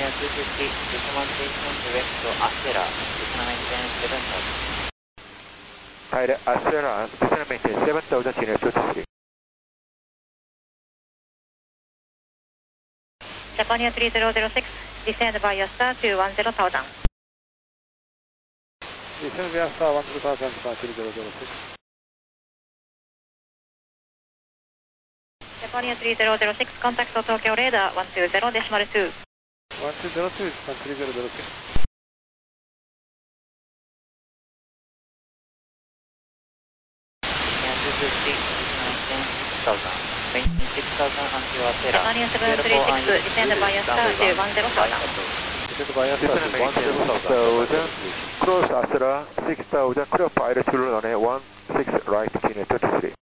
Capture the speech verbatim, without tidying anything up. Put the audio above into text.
Japan two fifty, recommendation direct to Acera, Business Maintain seven thousand. Tyler Acera, Business Maintain seven thousand, Chinook two two three. Japan three zero zero six, descend via star to one zero thousand. Descend via star one zero thousand, three zero zero six. Japan three zero zero six, contact Tokyo radar one two zero decimal two. one two zero two, three zero zero six. Japan two fifty, Maintain six thousand. Maintain six thousand until Acera. Japan seven three six, descend via star to one zero thousand. Descend via star Business to one Maintain zero six thousand. thousand, cross Acera six thousand, clear pilot to runway one six right, Chinook two two three.